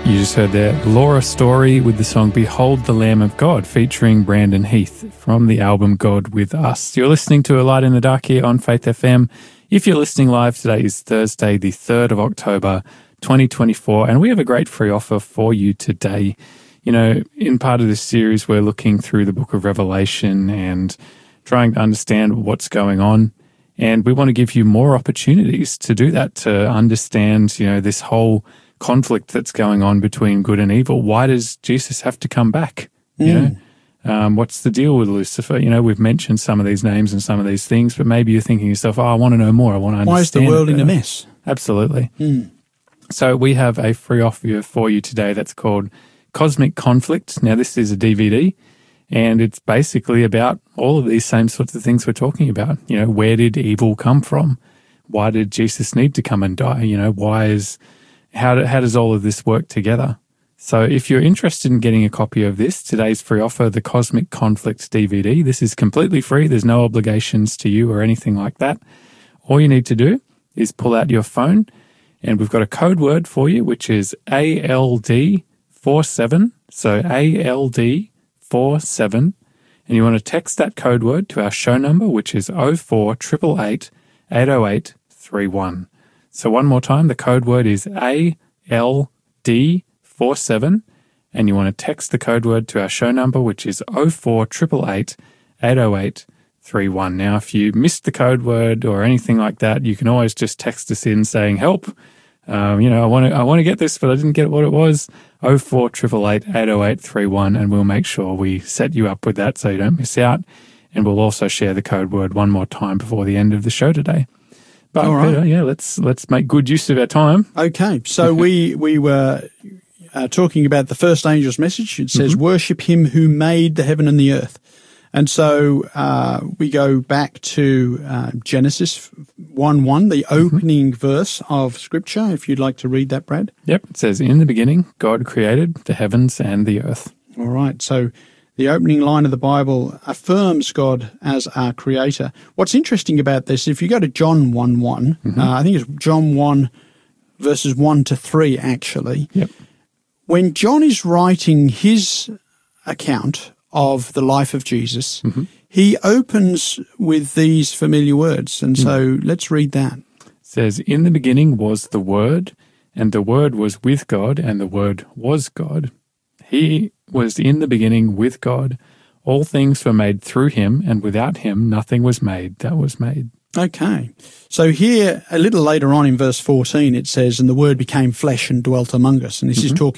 You just heard there Laura Story with the song Behold the Lamb of God, featuring Brandon Heath from the album God With Us. You're listening to A Light in the Dark here on Faith FM. If you're listening live, today is Thursday, the 3rd of October, 2024, and we have a great free offer for you today. You know, in part of this series, we're looking through the book of Revelation and trying to understand what's going on. And we want to give you more opportunities to do that, to understand, you know, this whole conflict that's going on between good and evil. Why does Jesus have to come back? You know, what's the deal with Lucifer? You know, we've mentioned some of these names and some of these things, but maybe you're thinking to yourself, oh, I want to know more. I want to understand. Why is the world in a mess? Absolutely. So we have a free offer for you today that's called Cosmic Conflict. Now, this is a DVD, and it's basically about all of these same sorts of things we're talking about. You know, where did evil come from? Why did Jesus need to come and die? You know, how does all of this work together? So if you're interested in getting a copy of this, today's free offer, the Cosmic Conflict DVD, this is completely free. There's no obligations to you or anything like that. All you need to do is pull out your phone, and we've got a code word for you, which is ALD47. So ALD47. And you want to text that code word to our show number, which is 0488 808 31. So one more time, the code word is ALD47, and you want to text the code word to our show number, which is 0488 808 31. Now, if you missed the code word or anything like that, you can always just text us in saying, help, you know, I want to get this, but I didn't get what it was, 0488 808 31, and we'll make sure we set you up with that so you don't miss out. And we'll also share the code word one more time before the end of the show today. But all right. Peter, yeah, let's make good use of our time. Okay, so we were talking about the first angel's message. It says, worship him who made the heaven and the earth. And so we go back to Genesis 1:1, the opening verse of Scripture, if you'd like to read that, Brad. Yep, it says, in the beginning, God created the heavens and the earth. All right, so the opening line of the Bible affirms God as our creator. What's interesting about this, if you go to John 1:1, I think it's John 1, verses 1 to 3, actually. Yep. When John is writing his account of the life of Jesus, he opens with these familiar words. And so let's read that. It says, in the beginning was the Word, and the Word was with God, and the Word was God. He was in the beginning with God. All things were made through him, and without him nothing was made that was made. Okay. So here, a little later on in verse 14, it says, and the Word became flesh and dwelt among us. And this is talking